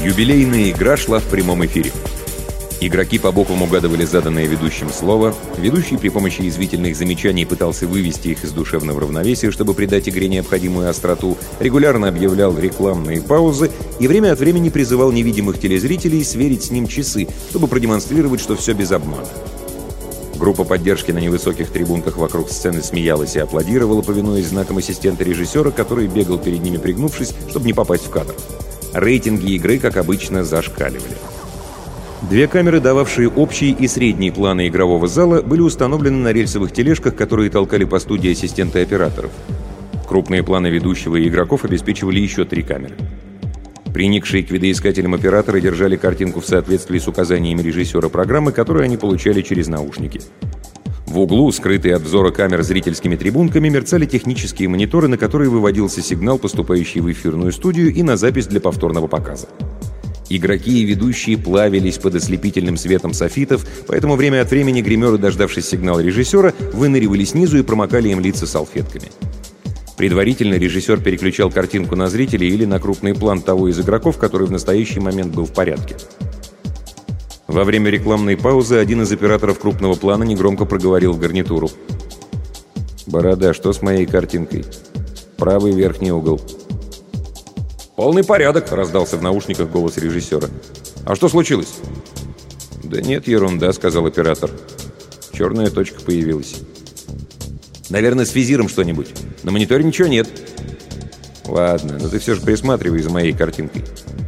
Юбилейная игра шла в прямом эфире. Игроки по бокам угадывали заданное ведущим слово, ведущий при помощи язвительных замечаний пытался вывести их из душевного равновесия, чтобы придать игре необходимую остроту, регулярно объявлял рекламные паузы и время от времени призывал невидимых телезрителей сверить с ним часы, чтобы продемонстрировать, что все без обмана. Группа поддержки на невысоких трибунках вокруг сцены смеялась и аплодировала, повинуясь знакам ассистента режиссера, который бегал перед ними, пригнувшись, чтобы не попасть в кадр. Рейтинги игры, как обычно, зашкаливали. Две камеры, дававшие общий и средний планы игрового зала, были установлены на рельсовых тележках, которые толкали по студии ассистенты операторов. Крупные планы ведущего и игроков обеспечивали еще 3 камеры. Приникшие к видоискателям операторы держали картинку в соответствии с указаниями режиссера программы, которые они получали через наушники. В углу, скрытые от взора камер зрительскими трибунками, мерцали технические мониторы, на которые выводился сигнал, поступающий в эфирную студию, и на запись для повторного показа. Игроки и ведущие плавились под ослепительным светом софитов, поэтому время от времени гримеры, дождавшись сигнала режиссера, выныривали снизу и промокали им лица салфетками. Предварительно режиссер переключал картинку на зрителей или на крупный план того из игроков, который в настоящий момент был в порядке. Во время рекламной паузы один из операторов крупного плана негромко проговорил в гарнитуру: «Борода, что с моей картинкой? Правый верхний угол». «Полный порядок», — раздался в наушниках голос режиссера. «А что случилось?» «Да нет, ерунда», — сказал оператор. Черная точка появилась. «Наверное, с визиром что-нибудь. На мониторе ничего нет». «Ладно, но ты все же присматривай за моей картинкой».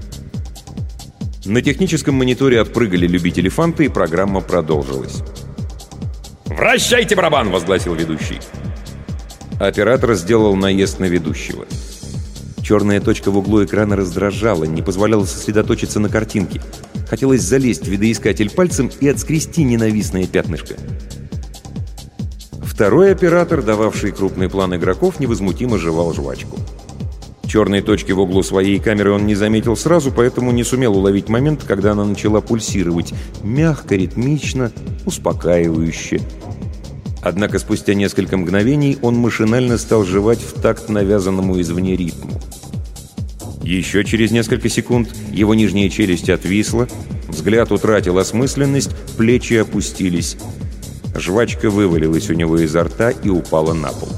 На техническом мониторе отпрыгали любители фанты, и программа продолжилась. «Вращайте барабан!» — возгласил ведущий. Оператор сделал наезд на ведущего. Черная точка в углу экрана раздражала, не позволяла сосредоточиться на картинке. Хотелось залезть в видоискатель пальцем и отскрести ненавистное пятнышко. Второй оператор, дававший крупный план игроков, невозмутимо жевал жвачку. Черной точки в углу своей камеры он не заметил сразу, поэтому не сумел уловить момент, когда она начала пульсировать. Мягко, ритмично, успокаивающе. Однако спустя несколько мгновений он машинально стал жевать в такт навязанному извне ритму. Еще через несколько секунд его нижняя челюсть отвисла, взгляд утратил осмысленность, плечи опустились. Жвачка вывалилась у него изо рта и упала на пол.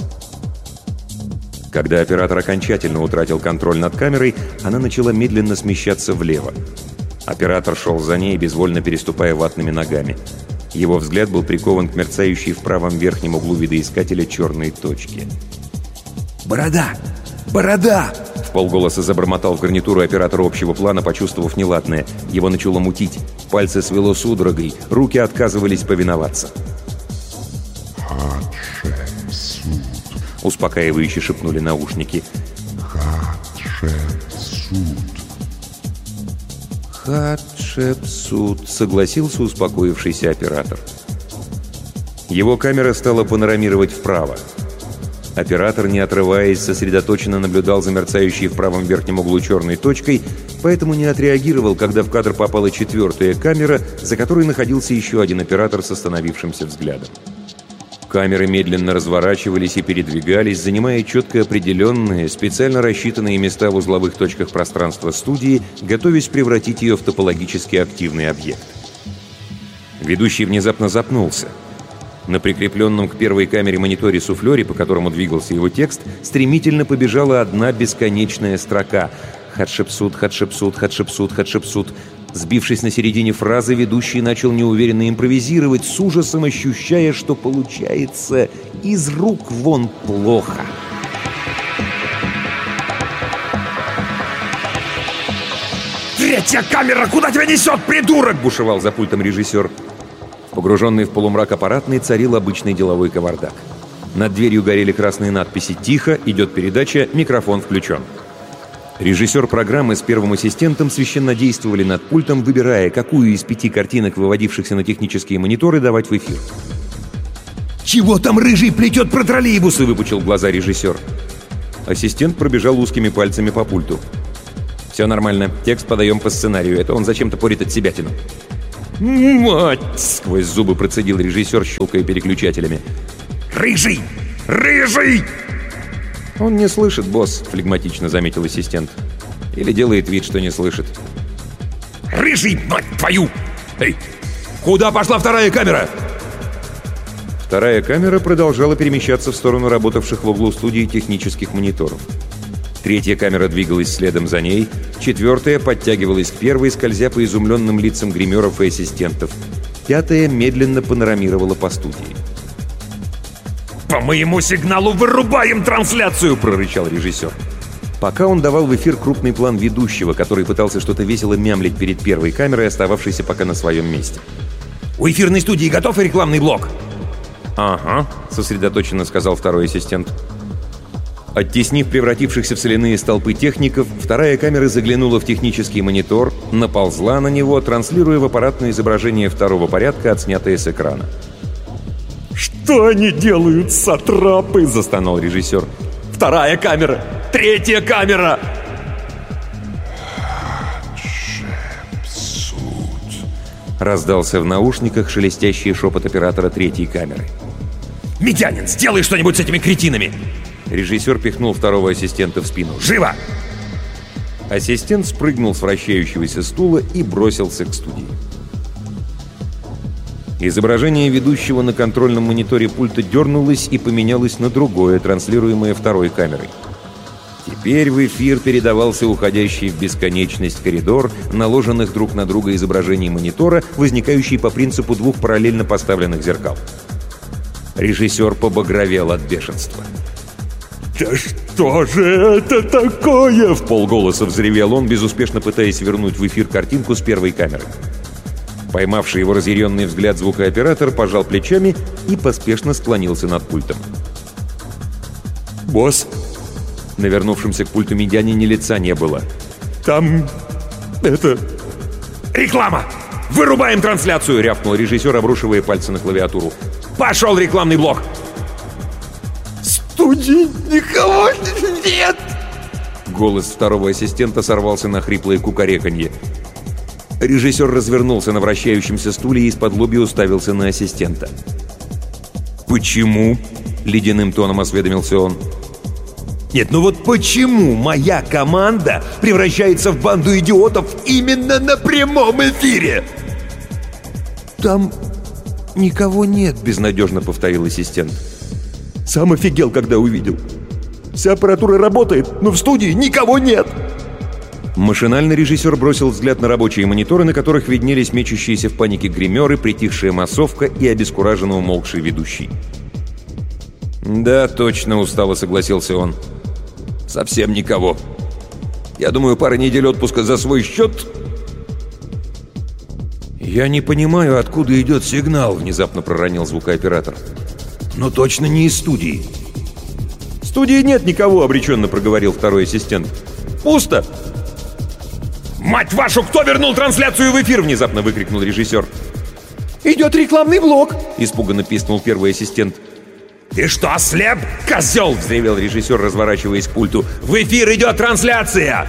Когда оператор окончательно утратил контроль над камерой, она начала медленно смещаться влево. Оператор шел за ней, безвольно переступая ватными ногами. Его взгляд был прикован к мерцающей в правом верхнем углу видоискателя черной точке. «Борода! Борода!» — вполголоса забормотал в гарнитуру оператор общего плана, почувствовав неладное. Его начало мутить. Пальцы свело судорогой, руки отказывались повиноваться. «Хатшепсут», — успокаивающе шепнули наушники. «Хатшепсут». «Хатшепсут», — согласился успокоившийся оператор. Его камера стала панорамировать вправо. Оператор, не отрываясь, сосредоточенно наблюдал за мерцающей в правом верхнем углу черной точкой, поэтому не отреагировал, когда в кадр попала 4-я камера, за которой находился еще один оператор с остановившимся взглядом. Камеры медленно разворачивались и передвигались, занимая четко определенные, специально рассчитанные места в узловых точках пространства студии, готовясь превратить ее в топологически активный объект. Ведущий внезапно запнулся. На прикрепленном к первой камере мониторе суфлере, по которому двигался его текст, стремительно побежала одна бесконечная строка: «Хатшепсут, Хатшепсут, Хатшепсут, Хатшепсут». Сбившись на середине фразы, ведущий начал неуверенно импровизировать, с ужасом ощущая, что получается из рук вон плохо. «Третья камера! Куда тебя несет, придурок?» — бушевал за пультом режиссер. Погруженный в полумрак аппаратный царил обычный деловой кавардак. Над дверью горели красные надписи: «Тихо, идет передача, микрофон включен». Режиссер программы с первым ассистентом священно действовали над пультом, выбирая, какую из 5 картинок, выводившихся на технические мониторы, давать в эфир. «Чего там рыжий плетет про троллейбусы?» — выпучил глаза режиссер. Ассистент пробежал узкими пальцами по пульту. «Все нормально. Текст подаем по сценарию. Это он зачем-то порит от себятину». «Мать!» — сквозь зубы процедил режиссер, щелкая переключателями. «Рыжий! Рыжий!» «Он не слышит, босс», — флегматично заметил ассистент. Или делает вид, что не слышит. «Рыжий, мать твою! Эй, куда пошла вторая камера?» Вторая камера продолжала перемещаться в сторону работавших в углу студии технических мониторов. Третья камера двигалась следом за ней, четвертая подтягивалась к первой, скользя по изумленным лицам гримеров и ассистентов. Пятая медленно панорамировала по студии. «По моему сигналу вырубаем трансляцию!» — прорычал режиссер. Пока он давал в эфир крупный план ведущего, который пытался что-то весело мямлить перед первой камерой, остававшейся пока на своем месте. «У эфирной студии готов рекламный блок?» «Ага», — сосредоточенно сказал второй ассистент. Оттеснив превратившихся в соляные столпы техников, вторая камера заглянула в технический монитор, наползла на него, транслируя в аппаратное изображение второго порядка, отснятое с экрана. «Что они делают, сатрапы?» — застонал режиссер. «Вторая камера! Третья камера!» Раздался в наушниках шелестящий шепот оператора третьей камеры. «Медянин, сделай что-нибудь с этими кретинами!» Режиссер пихнул второго ассистента в спину. «Живо!» Ассистент спрыгнул с вращающегося стула и бросился к студии. Изображение ведущего на контрольном мониторе пульта дернулось и поменялось на другое, транслируемое второй камерой. Теперь в эфир передавался уходящий в бесконечность коридор наложенных друг на друга изображений монитора, возникающий по принципу двух параллельно поставленных зеркал. Режиссер побагровел от бешенства. «Да что же это такое?» — вполголоса взревел он, безуспешно пытаясь вернуть в эфир картинку с первой камеры. Поймавший его разъяренный взгляд звукооператор пожал плечами и поспешно склонился над пультом. «Босс!» На вернувшемся к пульту медянине лица не было. «Там... это... реклама! Вырубаем трансляцию!» — рявкнул режиссер, обрушивая пальцы на клавиатуру. «Пошел рекламный блок!» «Студии никого нет!» Голос второго ассистента сорвался на хриплое кукареканье. Режиссер развернулся на вращающемся стуле и из-под-лобья уставился на ассистента. «Почему?» — ледяным тоном осведомился он. «Нет, ну вот почему моя команда превращается в банду идиотов именно на прямом эфире?» «Там никого нет», — безнадежно повторил ассистент. «Сам офигел, когда увидел. Вся аппаратура работает, но в студии никого нет!» Машинально режиссер бросил взгляд на рабочие мониторы, на которых виднелись мечущиеся в панике гримеры, притихшая массовка и обескураженно умолкший ведущий. «Да, точно, устало согласился он. Совсем никого. Я думаю, пара недель отпуска за свой счет...» «Я не понимаю, откуда идет сигнал», — внезапно проронил звукооператор. «Но точно не из студии». «В студии нет никого», — обреченно проговорил второй ассистент. «Пусто!» «Мать вашу, кто вернул трансляцию в эфир?» — внезапно выкрикнул режиссер. «Идет рекламный блок!» — испуганно пискнул первый ассистент. «Ты что, ослеп, козел?» — взревел режиссер, разворачиваясь к пульту. «В эфир идет трансляция!»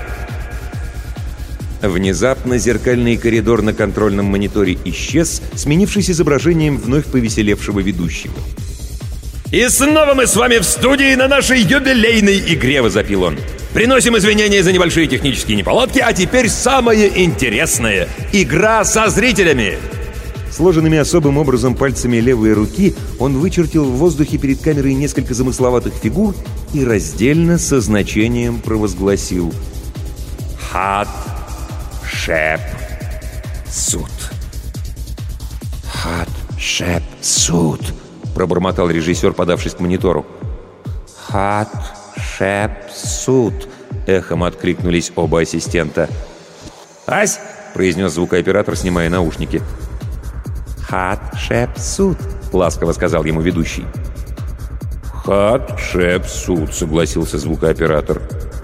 Внезапно зеркальный коридор на контрольном мониторе исчез, сменившись изображением вновь повеселевшего ведущего. «И снова мы с вами в студии на нашей юбилейной игре!» — возопил он. «Приносим извинения за небольшие технические неполадки, а теперь самое интересное — игра со зрителями!» Сложенными особым образом пальцами левой руки он вычертил в воздухе перед камерой несколько замысловатых фигур и раздельно со значением провозгласил: «Хат, шеп, суд». «Хат, шеп, суд», — пробормотал режиссер, подавшись к монитору. «Хат, шеп, суд», — эхом откликнулись оба ассистента. «Ась!» — произнес звукооператор, снимая наушники. «Хат, шеп, суд», — ласково сказал ему ведущий. «Хат, шеп, суд», — согласился звукооператор.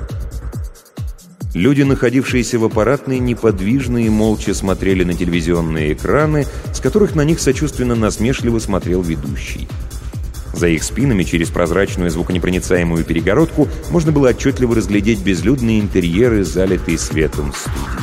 Люди, находившиеся в аппаратной, неподвижно и молча смотрели на телевизионные экраны, с которых на них сочувственно-насмешливо смотрел ведущий. За их спинами, через прозрачную звуконепроницаемую перегородку, можно было отчетливо разглядеть безлюдные интерьеры, залитые светом студии.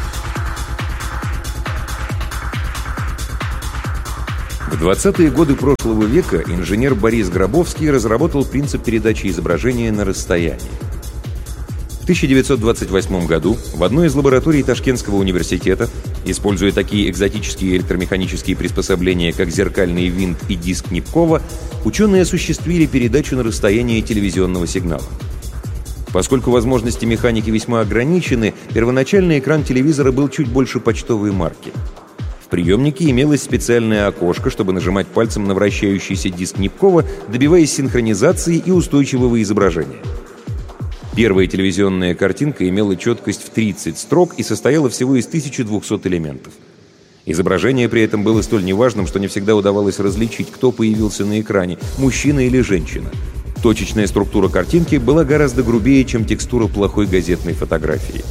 В 20-е годы прошлого века инженер Борис Гробовский разработал принцип передачи изображения на расстоянии. В 1928 году в одной из лабораторий Ташкентского университета, используя такие экзотические электромеханические приспособления, как зеркальный винт и диск Нипкова, ученые осуществили передачу на расстояние телевизионного сигнала. Поскольку возможности механики весьма ограничены, первоначальный экран телевизора был чуть больше почтовой марки. В приемнике имелось специальное окошко, чтобы нажимать пальцем на вращающийся диск Нипкова, добиваясь синхронизации и устойчивого изображения. Первая телевизионная картинка имела четкость в 30 строк и состояла всего из 1200 элементов. Изображение при этом было столь неважным, что не всегда удавалось различить, кто появился на экране – мужчина или женщина. Точечная структура картинки была гораздо грубее, чем текстура плохой газетной фотографии.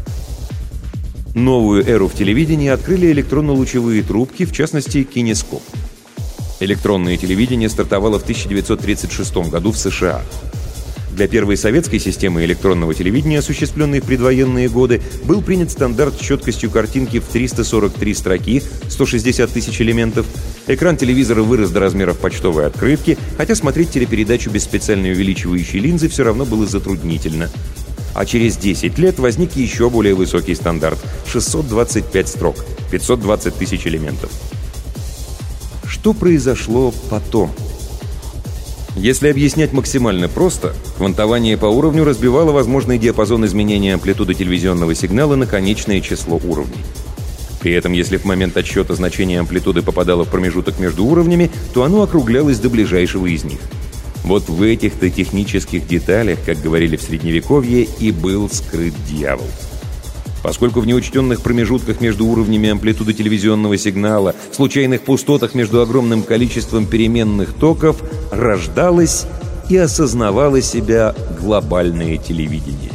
Новую эру в телевидении открыли электронно-лучевые трубки, в частности, кинескоп. Электронное телевидение стартовало в 1936 году в США. Для первой советской системы электронного телевидения, осуществленной в предвоенные годы, был принят стандарт с четкостью картинки в 343 строки, 160 тысяч элементов. Экран телевизора вырос до размеров почтовой открытки, хотя смотреть телепередачу без специальной увеличивающей линзы все равно было затруднительно. А через 10 лет возник еще более высокий стандарт – 625 строк, 520 тысяч элементов. Что произошло потом? Если объяснять максимально просто, квантование по уровню разбивало возможный диапазон изменения амплитуды телевизионного сигнала на конечное число уровней. При этом, если в момент отсчета значение амплитуды попадало в промежуток между уровнями, то оно округлялось до ближайшего из них. Вот в этих-то технических деталях, как говорили в Средневековье, и был скрыт дьявол. Поскольку в неучтенных промежутках между уровнями амплитуды телевизионного сигнала, в случайных пустотах между огромным количеством переменных токов рождалось и осознавало себя глобальное телевидение.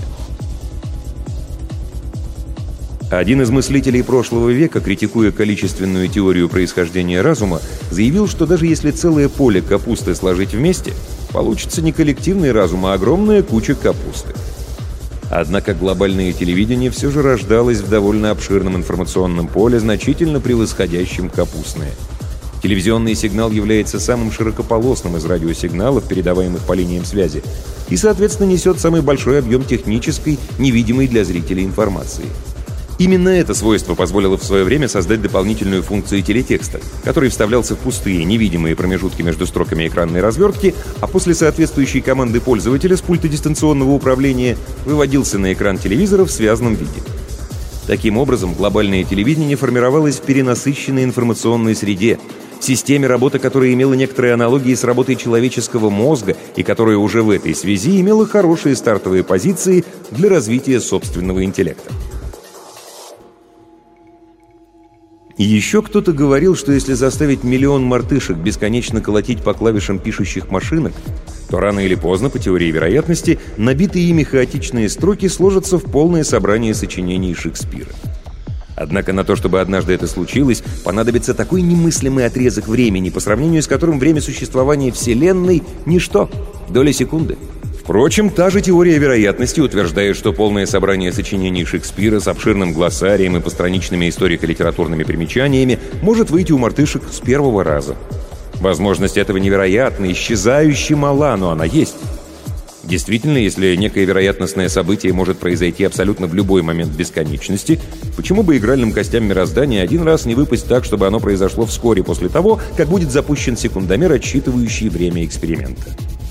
Один из мыслителей прошлого века, критикуя количественную теорию происхождения разума, заявил, что даже если целое поле капусты сложить вместе, получится не коллективный разум, а огромная куча капусты. Однако глобальное телевидение все же рождалось в довольно обширном информационном поле, значительно превосходящем капустное. Телевизионный сигнал является самым широкополосным из радиосигналов, передаваемых по линиям связи, и, соответственно, несет самый большой объем технической, невидимой для зрителей информации. Именно это свойство позволило в свое время создать дополнительную функцию телетекста, который вставлялся в пустые, невидимые промежутки между строками экранной развертки, а после соответствующей команды пользователя с пульта дистанционного управления выводился на экран телевизора в связанном виде. Таким образом, глобальное телевидение формировалось в перенасыщенной информационной среде, в системе, работы которой имела некоторые аналогии с работой человеческого мозга и которая уже в этой связи имела хорошие стартовые позиции для развития собственного интеллекта. И еще кто-то говорил, что если заставить миллион мартышек бесконечно колотить по клавишам пишущих машинок, то рано или поздно, по теории вероятности, набитые ими хаотичные строки сложатся в полное собрание сочинений Шекспира. Однако на то, чтобы однажды это случилось, понадобится такой немыслимый отрезок времени, по сравнению с которым время существования Вселенной — ничто, доля секунды. Впрочем, та же теория вероятности утверждает, что полное собрание сочинений Шекспира с обширным глоссарием и постраничными историко-литературными примечаниями может выйти у мартышек с первого раза. Возможность этого невероятна, исчезающе мала, но она есть. Действительно, если некое вероятностное событие может произойти абсолютно в любой момент бесконечности, почему бы игральным костям мироздания один раз не выпасть так, чтобы оно произошло вскоре после того, как будет запущен секундомер, отсчитывающий время эксперимента?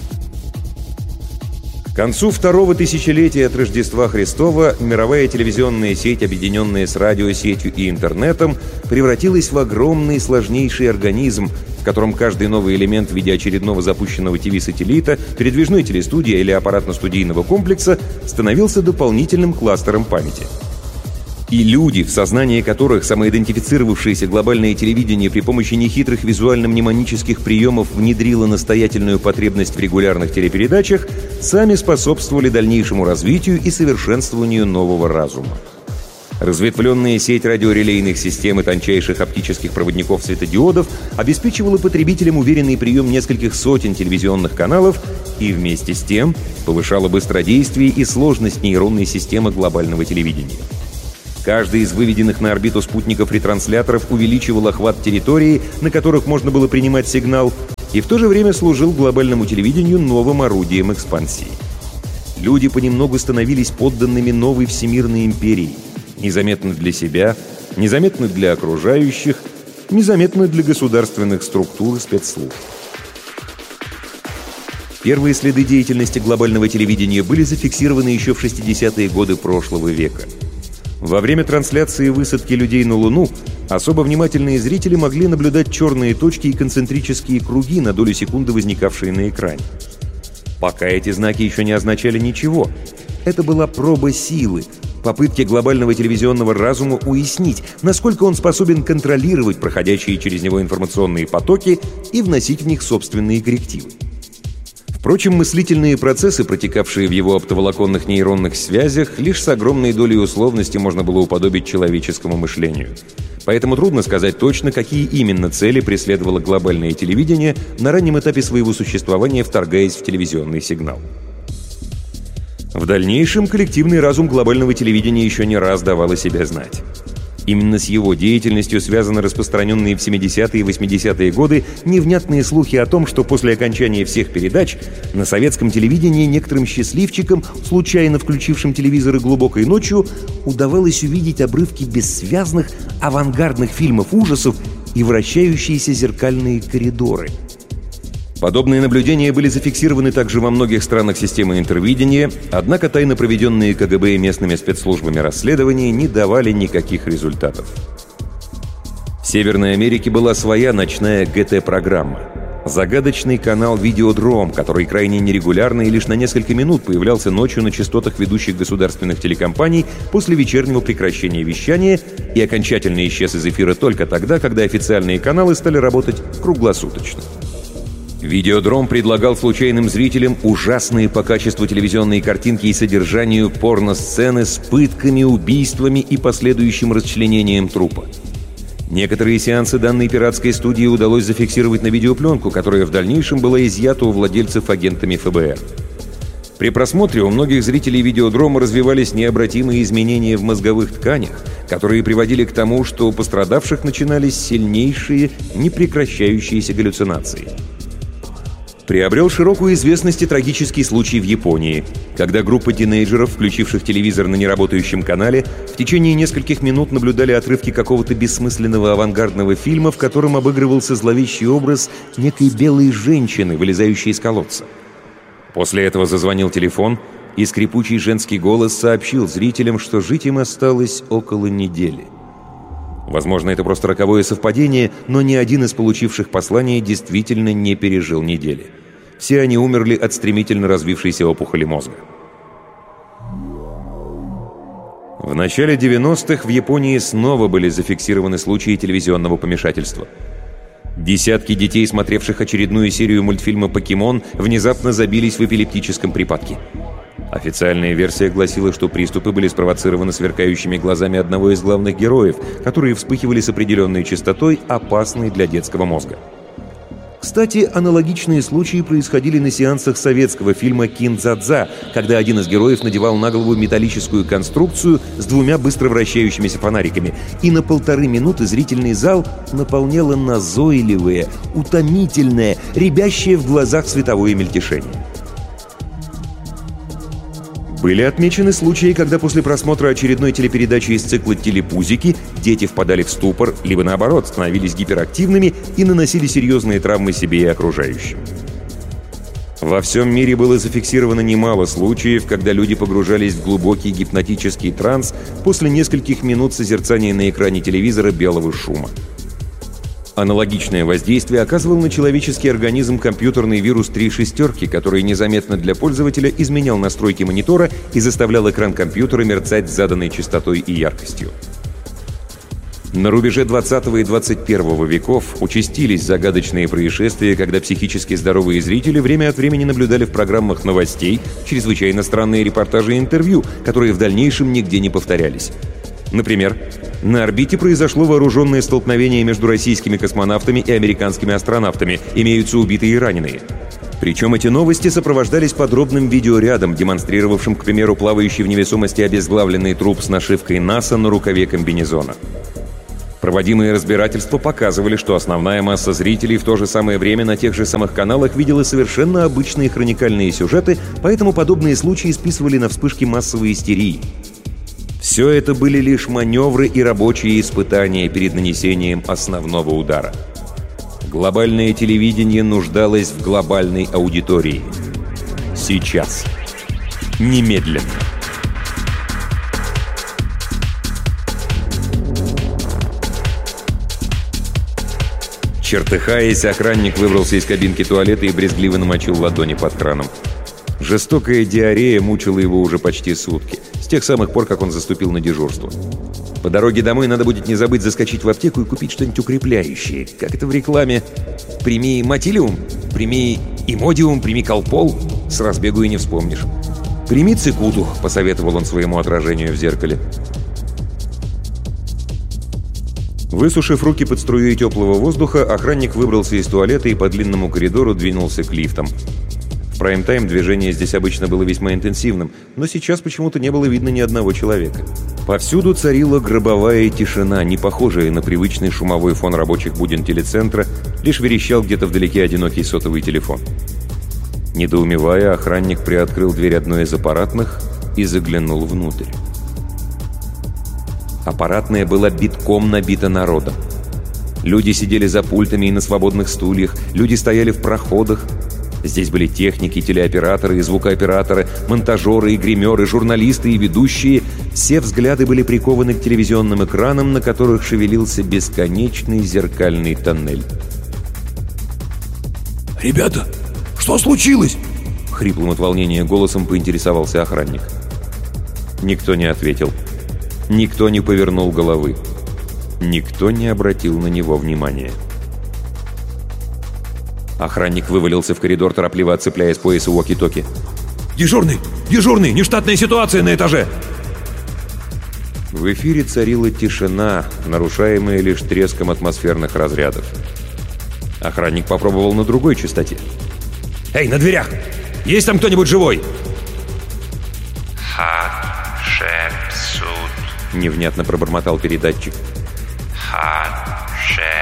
К концу второго тысячелетия от Рождества Христова мировая телевизионная сеть, объединенная с радиосетью и интернетом, превратилась в огромный сложнейший организм, в котором каждый новый элемент в виде очередного запущенного ТВ-сателлита, передвижной телестудии или аппаратно-студийного комплекса становился дополнительным кластером памяти. И люди, в сознании которых самоидентифицировавшееся глобальное телевидение при помощи нехитрых визуально-мнемонических приемов внедрило настоятельную потребность в регулярных телепередачах, сами способствовали дальнейшему развитию и совершенствованию нового разума. Разветвленная сеть радиорелейных систем и тончайших оптических проводников светодиодов обеспечивала потребителям уверенный прием нескольких сотен телевизионных каналов и вместе с тем повышала быстродействие и сложность нейронной системы глобального телевидения. Каждый из выведенных на орбиту спутников-ретрансляторов увеличивал охват территории, на которых можно было принимать сигнал, и в то же время служил глобальному телевидению новым орудием экспансии. люди понемногу становились подданными новой всемирной империи, незаметно для себя, незаметно для окружающих, незаметно для государственных структур и спецслужб. Первые следы деятельности глобального телевидения были зафиксированы еще в 60-е годы прошлого века. Во время трансляции высадки людей на Луну особо внимательные зрители могли наблюдать черные точки и концентрические круги на долю секунды, возникавшие на экране. Пока эти знаки еще не означали ничего. Это была проба силы, попытки глобального телевизионного разума уяснить, насколько он способен контролировать проходящие через него информационные потоки и вносить в них собственные коррективы. Впрочем, мыслительные процессы, протекавшие в его оптоволоконных нейронных связях, лишь с огромной долей условности можно было уподобить человеческому мышлению. Поэтому трудно сказать точно, какие именно цели преследовало глобальное телевидение на раннем этапе своего существования, вторгаясь в телевизионный сигнал. В дальнейшем коллективный разум глобального телевидения еще не раз давал о себе знать. Именно с его деятельностью связаны распространенные в 70-е и 80-е годы невнятные слухи о том, что после окончания всех передач на советском телевидении некоторым счастливчикам, случайно включившим телевизоры глубокой ночью, удавалось увидеть обрывки бессвязных авангардных фильмов ужасов и вращающиеся зеркальные коридоры. Подобные наблюдения были зафиксированы также во многих странах системы интервидения, однако тайно проведенные КГБ и местными спецслужбами расследования не давали никаких результатов. В Северной Америке была своя ночная ГТ-программа. Загадочный канал «Видеодром», который крайне нерегулярно и лишь на несколько минут появлялся ночью на частотах ведущих государственных телекомпаний после вечернего прекращения вещания и окончательно исчез из эфира только тогда, когда официальные каналы стали работать круглосуточно. «Видеодром» предлагал случайным зрителям ужасные по качеству телевизионные картинки и содержанию порно-сцены с пытками, убийствами и последующим расчленением трупа. Некоторые сеансы данной пиратской студии удалось зафиксировать на видеопленку, которая в дальнейшем была изъята у владельцев агентами ФБР. При просмотре у многих зрителей «Видеодрома» развивались необратимые изменения в мозговых тканях, которые приводили к тому, что у пострадавших начинались сильнейшие, непрекращающиеся галлюцинации. Приобрел широкую известность и трагический случай в Японии, когда группа тинейджеров, включивших телевизор на неработающем канале, в течение нескольких минут наблюдали отрывки какого-то бессмысленного авангардного фильма, в котором обыгрывался зловещий образ некой белой женщины, вылезающей из колодца. После этого зазвонил телефон, и скрипучий женский голос сообщил зрителям, что жить им осталось около недели. Возможно, это просто роковое совпадение, но ни один из получивших послание действительно не пережил недели. Все они умерли от стремительно развившейся опухоли мозга. В начале 90-х в Японии снова были зафиксированы случаи телевизионного помешательства. Десятки детей, смотревших очередную серию мультфильма «Покемон», внезапно забились в эпилептическом припадке. Официальная версия гласила, что приступы были спровоцированы сверкающими глазами одного из главных героев, которые вспыхивали с определенной частотой, опасной для детского мозга. Кстати, аналогичные случаи происходили на сеансах советского фильма «Кин-дза-дза», когда один из героев надевал на голову металлическую конструкцию с двумя быстро вращающимися фонариками, и на 1,5 минуты зрительный зал наполняло назойливое, утомительное, рябящее в глазах световое мельтешение. Были отмечены случаи, когда после просмотра очередной телепередачи из цикла «Телепузики» дети впадали в ступор, либо наоборот, становились гиперактивными и наносили серьезные травмы себе и окружающим. Во всем мире было зафиксировано немало случаев, когда люди погружались в глубокий гипнотический транс после нескольких минут созерцания на экране телевизора белого шума. Аналогичное воздействие оказывал на человеческий организм компьютерный вирус 3 шестерки, который незаметно для пользователя изменял настройки монитора и заставлял экран компьютера мерцать с заданной частотой и яркостью. На рубеже 20 и 21 веков участились загадочные происшествия, когда психически здоровые зрители время от времени наблюдали в программах новостей чрезвычайно странные репортажи и интервью, которые в дальнейшем нигде не повторялись. Например, на орбите произошло вооруженное столкновение между российскими космонавтами и американскими астронавтами, имеются убитые и раненые. Причем эти новости сопровождались подробным видеорядом, демонстрировавшим, к примеру, плавающий в невесомости обезглавленный труп с нашивкой НАСА на рукаве комбинезона. Проводимые разбирательства показывали, что основная масса зрителей в то же самое время на тех же самых каналах видела совершенно обычные хроникальные сюжеты, поэтому подобные случаи списывали на вспышки массовой истерии. Все это были лишь маневры и рабочие испытания перед нанесением основного удара. Глобальное телевидение нуждалось в глобальной аудитории. Сейчас. Немедленно. Чертыхаясь, охранник выбрался из кабинки туалета и брезгливо намочил ладони под краном. Жестокая диарея мучила его уже почти сутки, с тех самых пор, как он заступил на дежурство. По дороге домой надо будет не забыть заскочить в аптеку и купить что-нибудь укрепляющее. Как это в рекламе? «Прими мотилиум», «Прими имодиум», «Прими колпол». С разбегу и не вспомнишь. «Прими цикуту», — посоветовал он своему отражению в зеркале. Высушив руки под струей теплого воздуха, охранник выбрался из туалета и по длинному коридору двинулся к лифтам. В прайм-тайм движение здесь обычно было весьма интенсивным, но сейчас почему-то не было видно ни одного человека. Повсюду царила гробовая тишина, не похожая на привычный шумовой фон рабочих буден телецентра, лишь верещал где-то вдалеке одинокий сотовый телефон. Недоумевая, охранник приоткрыл дверь одной из аппаратных и заглянул внутрь. Аппаратная была битком набита народом. Люди сидели за пультами и на свободных стульях, люди стояли в проходах. Здесь были техники, телеоператоры и звукооператоры, монтажеры и гримеры, журналисты и ведущие. Все взгляды были прикованы к телевизионным экранам, на которых шевелился бесконечный зеркальный тоннель. «Ребята, что случилось?» — хриплым от волнения голосом поинтересовался охранник. Никто не ответил. Никто не повернул головы. Никто не обратил на него внимания. Охранник вывалился в коридор, торопливо отцепляя с пояса уоки-токи. «Дежурный! Дежурный! Нештатная ситуация на этаже!» В эфире царила тишина, нарушаемая лишь треском атмосферных разрядов. Охранник попробовал на другой частоте. «Эй, на дверях! Есть там кто-нибудь живой?» Хатшепсут. Невнятно пробормотал передатчик. Хатшепсут.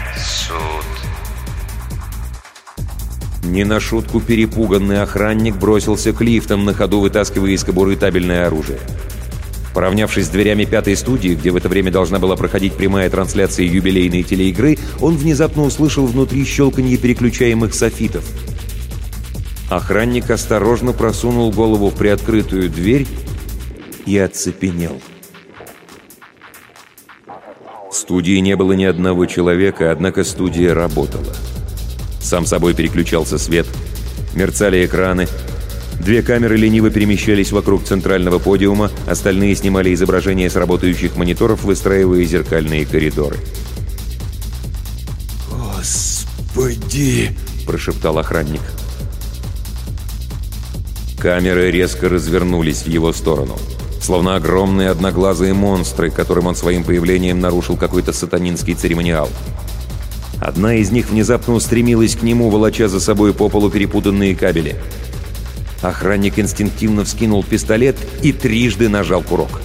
Не на шутку перепуганный охранник бросился к лифтам, на ходу вытаскивая из кобуры табельное оружие. Поравнявшись с дверями пятой студии, где в это время должна была проходить прямая трансляция юбилейной телеигры, он внезапно услышал внутри щелканье переключаемых софитов. Охранник осторожно просунул голову в приоткрытую дверь и оцепенел. В студии не было ни одного человека, однако студия работала. Сам собой переключался свет, мерцали экраны. Две камеры лениво перемещались вокруг центрального подиума, остальные снимали изображения с работающих мониторов, выстраивая зеркальные коридоры. «Господи!» – прошептал охранник. Камеры резко развернулись в его сторону, словно огромные одноглазые монстры, которым он своим появлением нарушил какой-то сатанинский церемониал. Одна из них внезапно устремилась к нему, волоча за собой по полу перепутанные кабели. Охранник инстинктивно вскинул пистолет и трижды нажал курок.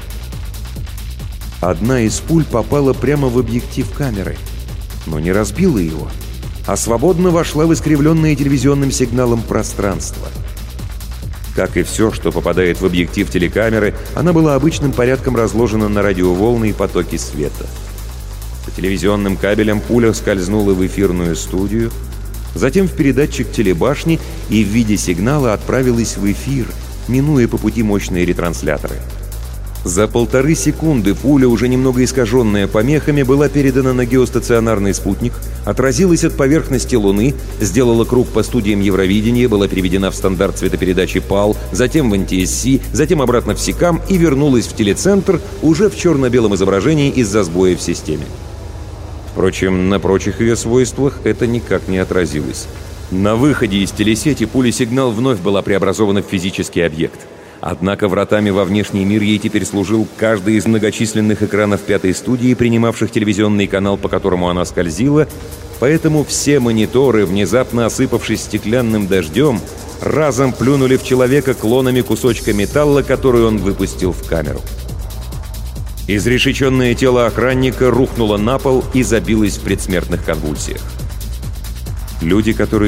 Одна из пуль попала прямо в объектив камеры, но не разбила его, а свободно вошла в искривленное телевизионным сигналом пространство. Как и все, что попадает в объектив телекамеры, она была обычным порядком разложена на радиоволны и потоки света. По телевизионным кабелям пуля скользнула в эфирную студию, затем в передатчик телебашни и в виде сигнала отправилась в эфир, минуя по пути мощные ретрансляторы. За 1,5 секунды пуля, уже немного искаженная помехами, была передана на геостационарный спутник, отразилась от поверхности Луны, сделала круг по студиям Евровидения, была переведена в стандарт цветопередачи PAL, затем в NTSC, затем обратно в SICAM и вернулась в телецентр уже в черно-белом изображении из-за сбоя в системе. Впрочем, на прочих ее свойствах это никак не отразилось. На выходе из телесети пуля-сигнал вновь была преобразована в физический объект. Однако вратами во внешний мир ей теперь служил каждый из многочисленных экранов пятой студии, принимавших телевизионный канал, по которому она скользила, поэтому все мониторы, внезапно осыпавшись стеклянным дождем, разом плюнули в человека клонами кусочка металла, который он выпустил в камеру. Изрешеченное тело охранника рухнуло на пол и забилось в предсмертных конвульсиях. Люди, которые